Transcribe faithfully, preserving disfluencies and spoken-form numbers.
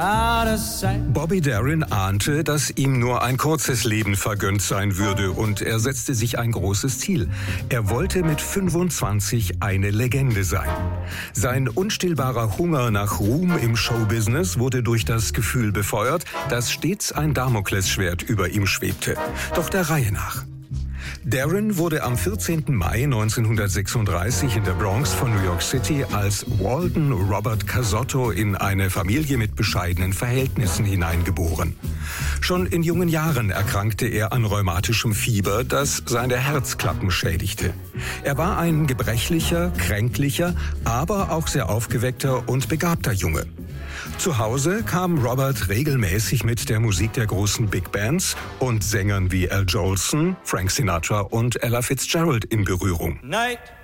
out of sight. Bobby Darin ahnte, dass ihm nur ein kurzes Leben vergönnt sein würde, und er setzte sich ein großes Ziel. Er wollte mit fünfundzwanzig eine Legende sein. Sein unstillbarer Hunger nach Ruhm im Showbusiness wurde durch das Gefühl befeuert, dass stets ein Damoklesschwert über ihm schwebte. Doch der Reihe nach. Darin wurde am vierzehnten Mai neunzehnhundertsechsunddreißig in der Bronx von New York City als Walden Robert Casotto in eine Familie mit bescheidenen Verhältnissen hineingeboren. Schon in jungen Jahren erkrankte er an rheumatischem Fieber, das seine Herzklappen schädigte. Er war ein gebrechlicher, kränklicher, aber auch sehr aufgeweckter und begabter Junge. Zu Hause kam Robert regelmäßig mit der Musik der großen Big Bands und Sängern wie Al Jolson, Frank Sinatra und Ella Fitzgerald in Berührung. Night.